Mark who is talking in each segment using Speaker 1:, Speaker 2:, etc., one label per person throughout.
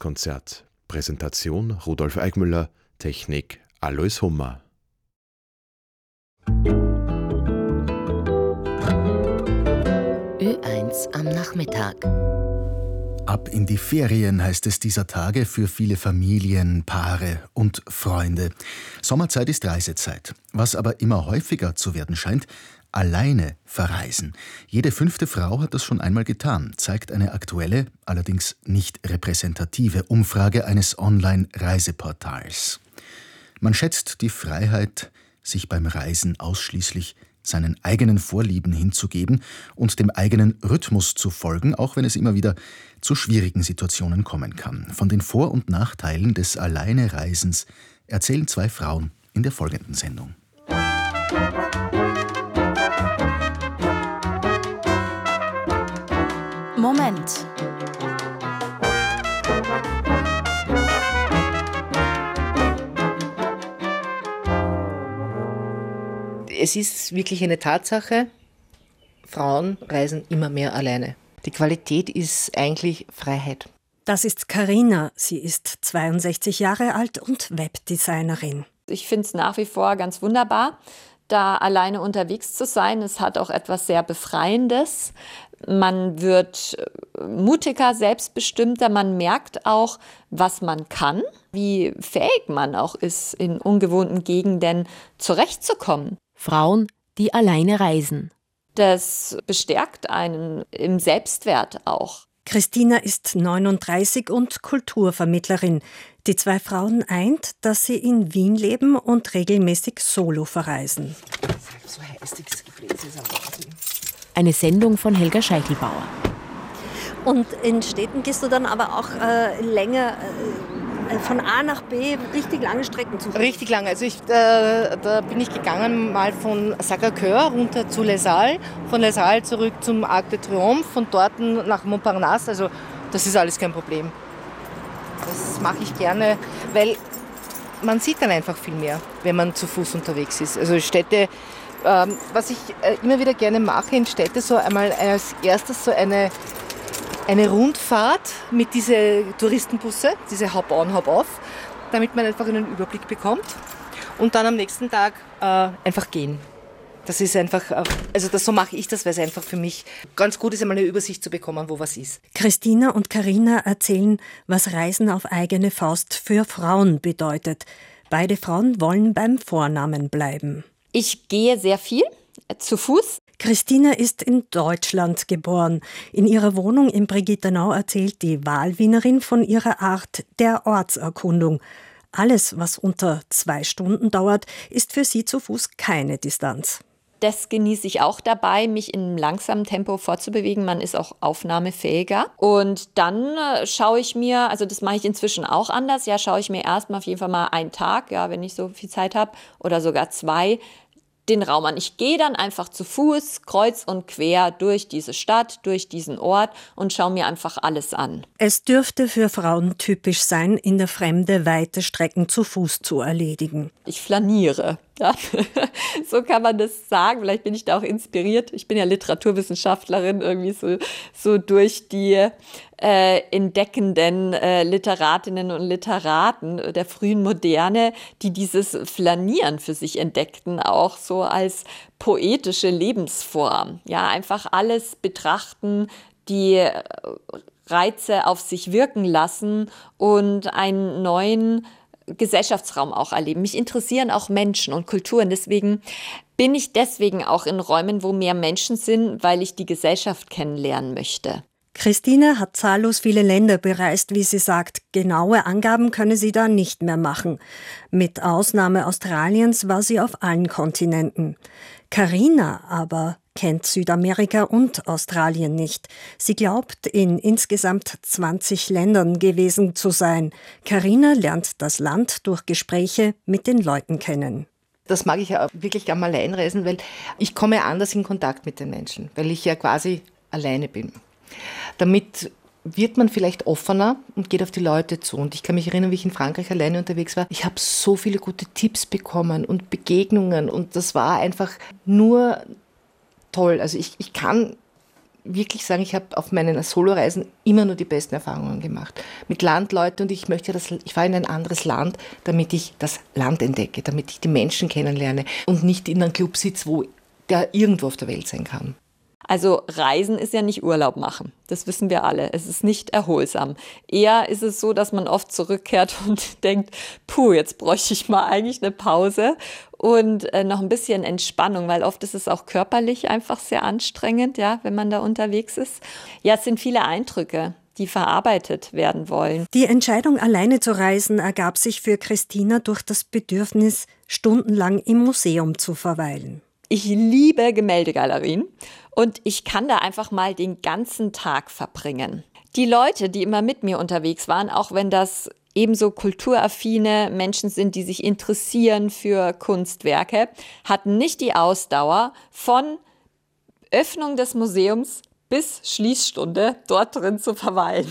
Speaker 1: Weihnachtskonzert. Präsentation Rudolf Eichmüller, Technik Alois Hummer.
Speaker 2: Ö1 am Nachmittag.
Speaker 3: Ab in die Ferien heißt es dieser Tage für viele Familien, Paare und Freunde. Sommerzeit ist Reisezeit. Was aber immer häufiger zu werden scheint, alleine verreisen. Jede 5. Frau hat das schon einmal getan, zeigt eine aktuelle, allerdings nicht repräsentative Umfrage eines Online-Reiseportals. Man schätzt die Freiheit, sich beim Reisen ausschließlich seinen eigenen Vorlieben hinzugeben und dem eigenen Rhythmus zu folgen, auch wenn es immer wieder zu schwierigen Situationen kommen kann. Von den Vor- und Nachteilen des Alleinereisens erzählen 2 Frauen in der folgenden Sendung.
Speaker 4: Moment.
Speaker 5: Es ist wirklich eine Tatsache, Frauen reisen immer mehr alleine. Die Qualität ist eigentlich Freiheit.
Speaker 4: Das ist Carina. Sie ist 62 Jahre alt und Webdesignerin.
Speaker 6: Ich finde es nach wie vor ganz wunderbar, da alleine unterwegs zu sein. Es hat auch etwas sehr Befreiendes. Man wird mutiger, selbstbestimmter. Man merkt auch, was man kann, wie fähig man auch ist, in ungewohnten Gegenden zurechtzukommen.
Speaker 2: Frauen, die alleine reisen.
Speaker 6: Das bestärkt einen im Selbstwert auch.
Speaker 4: Christina ist 39 und Kulturvermittlerin. Die 2 Frauen eint, dass sie in Wien leben und regelmäßig solo verreisen.
Speaker 5: So heiß, das Gebläse ist aber Wahnsinn.
Speaker 2: Eine Sendung von Helga Scheichelbauer.
Speaker 4: Und in Städten gehst du dann aber auch länger von A nach B, richtig lange Strecken zu fahren?
Speaker 5: Richtig lange. Also da bin ich gegangen mal von Sacré-Cœur runter zu Les Halles, von Les Halles zurück zum Arc de Triomphe, von dort nach Montparnasse. Also das ist alles kein Problem. Das mache ich gerne, weil man sieht dann einfach viel mehr, wenn man zu Fuß unterwegs ist. Also Städte, was ich immer wieder gerne mache in Städte, so einmal als erstes so eine Rundfahrt mit diesen Touristenbusse, diese Hop-on, Hop-off, damit man einfach einen Überblick bekommt und dann am nächsten Tag einfach gehen. Das ist einfach, so mache ich das, weil es einfach für mich ganz gut ist, einmal eine Übersicht zu bekommen, wo was ist.
Speaker 4: Christina und Carina erzählen, was Reisen auf eigene Faust für Frauen bedeutet. Beide Frauen wollen beim Vornamen bleiben.
Speaker 6: Ich gehe sehr viel zu Fuß.
Speaker 4: Christina ist in Deutschland geboren. In ihrer Wohnung in Brigittenau erzählt die Wahlwienerin von ihrer Art der Ortserkundung. Alles, was unter 2 Stunden dauert, ist für sie zu Fuß keine Distanz.
Speaker 6: Das genieße ich auch dabei, mich in einem langsamen Tempo fortzubewegen. Man ist auch aufnahmefähiger. Und dann schaue ich mir, also das mache ich inzwischen auch anders, schaue ich mir erstmal auf jeden Fall mal einen Tag, wenn ich so viel Zeit habe, oder sogar 2, den Raum an. Ich gehe dann einfach zu Fuß, kreuz und quer durch diese Stadt, durch diesen Ort und schaue mir einfach alles an.
Speaker 4: Es dürfte für Frauen typisch sein, in der Fremde weite Strecken zu Fuß zu erledigen.
Speaker 6: Ich flaniere. Ja, so kann man das sagen. Vielleicht bin ich da auch inspiriert. Ich bin ja Literaturwissenschaftlerin, irgendwie so durch die entdeckenden Literatinnen und Literaten der frühen Moderne, die dieses Flanieren für sich entdeckten, auch so als poetische Lebensform. Ja, einfach alles betrachten, die Reize auf sich wirken lassen und einen neuen Gesellschaftsraum auch erleben. Mich interessieren auch Menschen und Kulturen. Deswegen bin ich auch in Räumen, wo mehr Menschen sind, weil ich die Gesellschaft kennenlernen möchte.
Speaker 4: Christina hat zahllos viele Länder bereist, wie sie sagt. Genaue Angaben könne sie da nicht mehr machen. Mit Ausnahme Australiens war sie auf allen Kontinenten. Carina aber kennt Südamerika und Australien nicht. Sie glaubt, in insgesamt 20 Ländern gewesen zu sein. Carina lernt das Land durch Gespräche mit den Leuten kennen.
Speaker 5: Das mag ich ja wirklich am Alleinreisen, weil ich komme anders in Kontakt mit den Menschen, weil ich ja quasi alleine bin. Damit wird man vielleicht offener und geht auf die Leute zu. Und ich kann mich erinnern, wie ich in Frankreich alleine unterwegs war. Ich habe so viele gute Tipps bekommen und Begegnungen und das war einfach nur toll. Also ich kann wirklich sagen, ich habe auf meinen Soloreisen immer nur die besten Erfahrungen gemacht. Mit Landleuten und ich fahre in ein anderes Land, damit ich das Land entdecke, damit ich die Menschen kennenlerne und nicht in einem Club sitze, wo der irgendwo auf der Welt sein kann.
Speaker 6: Also Reisen ist ja nicht Urlaub machen, das wissen wir alle. Es ist nicht erholsam. Eher ist es so, dass man oft zurückkehrt und denkt, jetzt bräuchte ich mal eigentlich eine Pause und noch ein bisschen Entspannung, weil oft ist es auch körperlich einfach sehr anstrengend, ja, wenn man da unterwegs ist. Ja, es sind viele Eindrücke, die verarbeitet werden wollen.
Speaker 4: Die Entscheidung, alleine zu reisen, ergab sich für Christina durch das Bedürfnis, stundenlang im Museum zu verweilen.
Speaker 6: Ich liebe Gemäldegalerien und ich kann da einfach mal den ganzen Tag verbringen. Die Leute, die immer mit mir unterwegs waren, auch wenn das ebenso kulturaffine Menschen sind, die sich interessieren für Kunstwerke, hatten nicht die Ausdauer, von Öffnung des Museums bis Schließstunde dort drin zu verweilen.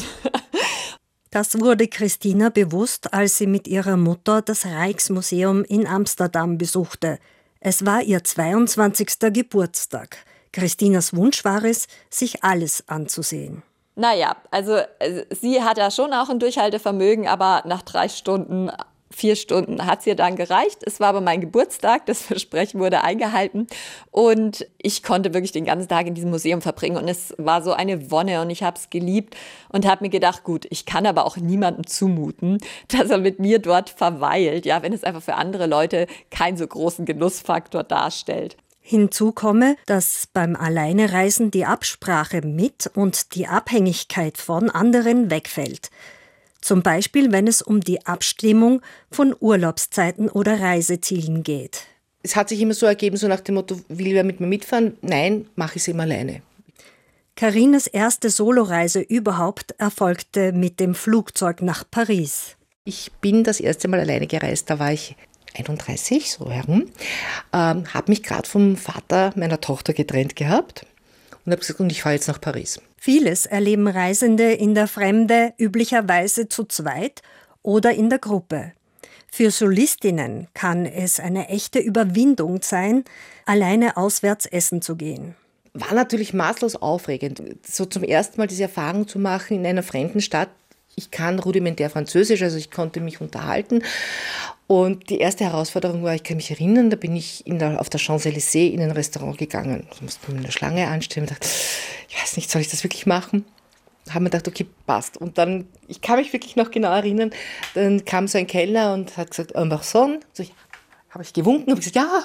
Speaker 4: Das wurde Christina bewusst, als sie mit ihrer Mutter das Rijksmuseum in Amsterdam besuchte. Es war ihr 22. Geburtstag. Christinas Wunsch war es, sich alles anzusehen.
Speaker 6: Naja, also sie hat ja schon auch ein Durchhaltevermögen, aber nach 3 Stunden, 4 Stunden hat es ihr dann gereicht. Es war aber mein Geburtstag, das Versprechen wurde eingehalten und ich konnte wirklich den ganzen Tag in diesem Museum verbringen und es war so eine Wonne und ich habe es geliebt und habe mir gedacht, gut, ich kann aber auch niemandem zumuten, dass er mit mir dort verweilt, ja, wenn es einfach für andere Leute keinen so großen Genussfaktor darstellt.
Speaker 4: Hinzu komme, dass beim Alleinereisen die Absprache mit und die Abhängigkeit von anderen wegfällt. Zum Beispiel, wenn es um die Abstimmung von Urlaubszeiten oder Reisezielen geht.
Speaker 5: Es hat sich immer so ergeben, so nach dem Motto, will wer mit mir mitfahren? Nein, mache ich es immer alleine.
Speaker 4: Carinas erste Soloreise überhaupt erfolgte mit dem Flugzeug nach Paris.
Speaker 5: Ich bin das erste Mal alleine gereist, da war ich 31, so herum, habe mich gerade vom Vater meiner Tochter getrennt gehabt und habe gesagt, und ich fahre jetzt nach Paris.
Speaker 4: Vieles erleben Reisende in der Fremde üblicherweise zu zweit oder in der Gruppe. Für Solistinnen kann es eine echte Überwindung sein, alleine auswärts essen zu gehen.
Speaker 5: War natürlich maßlos aufregend, so zum ersten Mal diese Erfahrung zu machen in einer fremden Stadt. Ich kann rudimentär Französisch, also ich konnte mich unterhalten. Und die erste Herausforderung war, ich kann mich erinnern, da bin ich auf der Champs-Élysées in ein Restaurant gegangen. Da musste man in der Schlange anstehen und dachte, ich weiß nicht, soll ich das wirklich machen? Da haben wir gedacht, okay, passt. Und dann, ich kann mich wirklich noch genau erinnern, dann kam so ein Kellner und hat gesagt, un garçon. So, habe ich gewunken, habe gesagt, ja.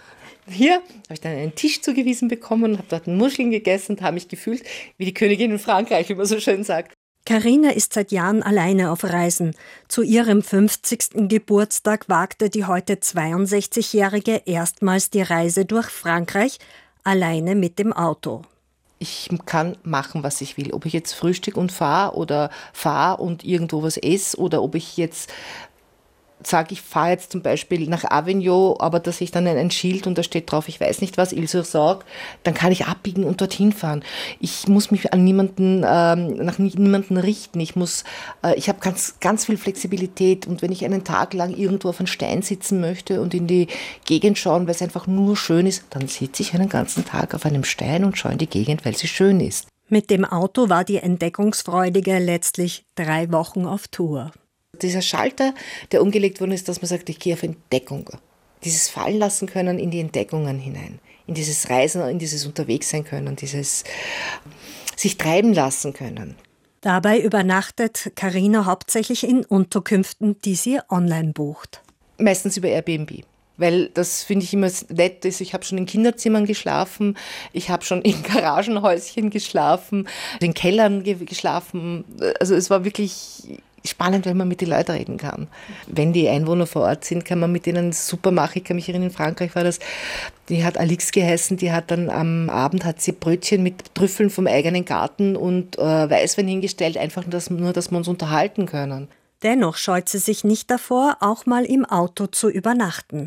Speaker 5: Hier habe ich dann einen Tisch zugewiesen bekommen und habe dort Muscheln gegessen und habe mich gefühlt wie die Königin in Frankreich, wie man so schön sagt.
Speaker 4: Carina ist seit Jahren alleine auf Reisen. Zu ihrem 50. Geburtstag wagte die heute 62-Jährige erstmals die Reise durch Frankreich, alleine mit dem Auto.
Speaker 5: Ich kann machen, was ich will. Ob ich jetzt frühstück und fahre oder fahre und irgendwo was esse oder ob ich jetzt sage, ich fahre jetzt zum Beispiel nach Avignon, aber da sehe ich dann ein Schild und da steht drauf, ich weiß nicht was, Ile-sur-Sorgue, dann kann ich abbiegen und dorthin fahren. Ich muss mich an nach niemanden richten. Ich habe ganz viel Flexibilität und wenn ich einen Tag lang irgendwo auf einem Stein sitzen möchte und in die Gegend schauen, weil es einfach nur schön ist, dann sitze ich einen ganzen Tag auf einem Stein und schaue in die Gegend, weil sie schön ist.
Speaker 4: Mit dem Auto war die Entdeckungsfreudige letztlich 3 Wochen auf Tour.
Speaker 5: Dieser Schalter, der umgelegt worden ist, dass man sagt, ich gehe auf Entdeckung. Dieses Fallen lassen können in die Entdeckungen hinein, in dieses Reisen, in dieses Unterwegssein können, dieses sich treiben lassen können.
Speaker 4: Dabei übernachtet Carina hauptsächlich in Unterkünften, die sie online bucht.
Speaker 5: Meistens über Airbnb. Weil das finde ich immer nett. Ich habe schon in Kinderzimmern geschlafen, ich habe schon in Garagenhäuschen geschlafen, in Kellern geschlafen. Also es war wirklich spannend, wenn man mit den Leuten reden kann. Wenn die Einwohner vor Ort sind, kann man mit denen super machen. Ich kann mich erinnern, in Frankreich war das, die hat Alix geheißen, die hat dann am Abend hat sie Brötchen mit Trüffeln vom eigenen Garten und Weißwein hingestellt, einfach nur, dass wir uns unterhalten können.
Speaker 4: Dennoch scheut sie sich nicht davor, auch mal im Auto zu übernachten.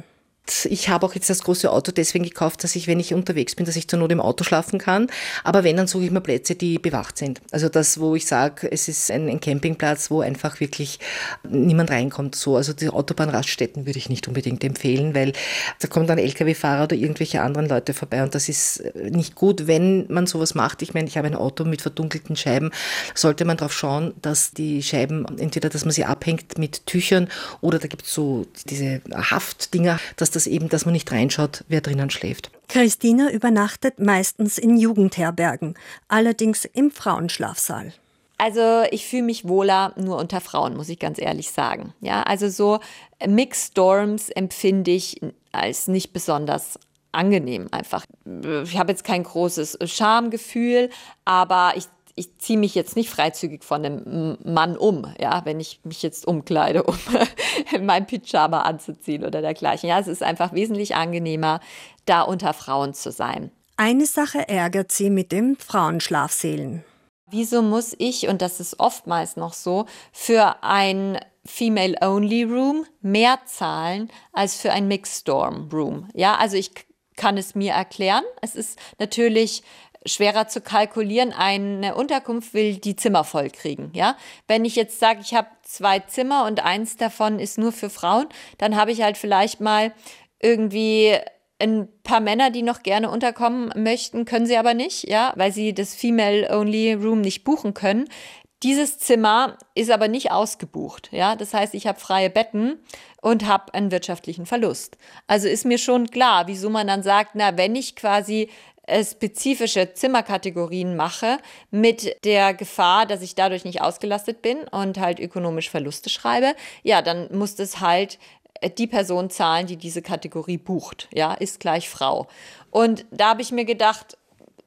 Speaker 5: Ich habe auch jetzt das große Auto deswegen gekauft, dass ich, wenn ich unterwegs bin, dass ich zur Not im Auto schlafen kann. Aber wenn, dann suche ich mir Plätze, die bewacht sind. Also das, wo ich sage, es ist ein Campingplatz, wo einfach wirklich niemand reinkommt. So, also die Autobahnraststätten würde ich nicht unbedingt empfehlen, weil da kommen dann Lkw-Fahrer oder irgendwelche anderen Leute vorbei und das ist nicht gut, wenn man sowas macht. Ich meine, ich habe ein Auto mit verdunkelten Scheiben, sollte man darauf schauen, dass die Scheiben, entweder, dass man sie abhängt mit Tüchern oder da gibt es so diese Haftdinger, dass man nicht reinschaut, wer drinnen schläft.
Speaker 4: Christina übernachtet meistens in Jugendherbergen, allerdings im Frauenschlafsaal.
Speaker 6: Also ich fühle mich wohler nur unter Frauen, muss ich ganz ehrlich sagen. Ja, also so Mixed Dorms empfinde ich als nicht besonders angenehm einfach. Ich habe jetzt kein großes Schamgefühl, aber ich ziehe mich jetzt nicht freizügig von einem Mann um, ja, wenn ich mich jetzt umkleide, um mein Pyjama anzuziehen oder dergleichen. Ja, es ist einfach wesentlich angenehmer, da unter Frauen zu sein.
Speaker 4: Eine Sache ärgert sie mit den Frauenschlafsälen.
Speaker 6: Wieso muss ich, und das ist oftmals noch so, für ein Female-Only-Room mehr zahlen als für ein Mixed-Dorm-Room? Ja, also ich kann es mir erklären. Es ist natürlich schwerer zu kalkulieren. Eine Unterkunft will die Zimmer voll kriegen. Ja? Wenn ich jetzt sage, ich habe 2 Zimmer und eins davon ist nur für Frauen, dann habe ich halt vielleicht mal irgendwie ein paar Männer, die noch gerne unterkommen möchten, können sie aber nicht, ja, weil sie das Female-Only-Room nicht buchen können. Dieses Zimmer ist aber nicht ausgebucht. Ja? Das heißt, ich habe freie Betten und habe einen wirtschaftlichen Verlust. Also ist mir schon klar, wieso man dann sagt, na, wenn ich quasi spezifische Zimmerkategorien mache, mit der Gefahr, dass ich dadurch nicht ausgelastet bin und halt ökonomisch Verluste schreibe, ja, dann muss das halt die Person zahlen, die diese Kategorie bucht, ja, ist gleich Frau. Und da habe ich mir gedacht,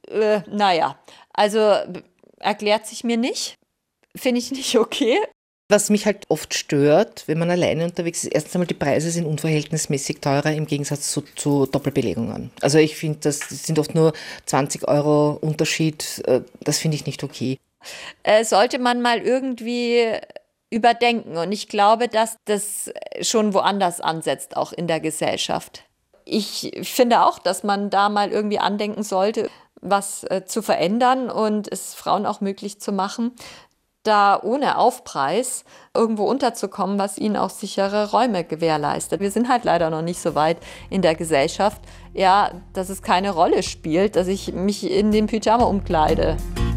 Speaker 6: also erklärt sich mir nicht, finde ich nicht okay.
Speaker 5: Was mich halt oft stört, wenn man alleine unterwegs ist, erstens einmal die Preise sind unverhältnismäßig teurer im Gegensatz zu Doppelbelegungen. Also ich finde, das sind oft nur 20 € Unterschied, das finde ich nicht okay.
Speaker 6: Sollte man mal irgendwie überdenken und ich glaube, dass das schon woanders ansetzt, auch in der Gesellschaft. Ich finde auch, dass man da mal irgendwie andenken sollte, was zu verändern und es Frauen auch möglich zu machen, da ohne Aufpreis irgendwo unterzukommen, was ihnen auch sichere Räume gewährleistet. Wir sind halt leider noch nicht so weit in der Gesellschaft, ja, dass es keine Rolle spielt, dass ich mich in den Pyjama umkleide.